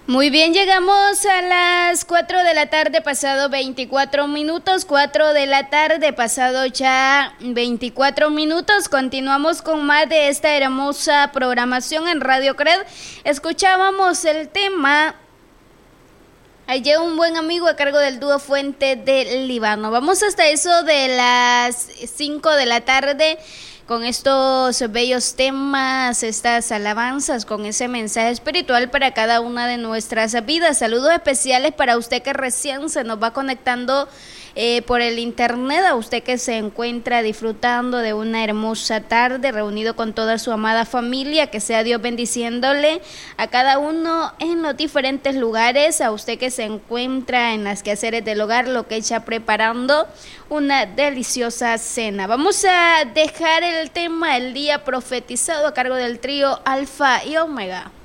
Muy bien, llegamos a las 4 de la tarde, pasado 24 minutos, 4 de la tarde, pasado ya 24 minutos. Continuamos con más de esta hermosa programación en Radio Cred. Escuchábamos el tema Hallé un buen amigo a cargo del dúo Fuente del Líbano. Vamos hasta eso de las 5 de la tarde con estos bellos temas, estas alabanzas, con ese mensaje espiritual para cada una de nuestras vidas. Saludos especiales para usted que recién se nos va conectando por el internet, a usted que se encuentra disfrutando de una hermosa tarde, reunido con toda su amada familia, que sea Dios bendiciéndole a cada uno en los diferentes lugares, a usted que se encuentra en las quehaceres del hogar, lo que está preparando una deliciosa cena. Vamos a dejar el tema El Día Profetizado a cargo del trío Alfa y Omega.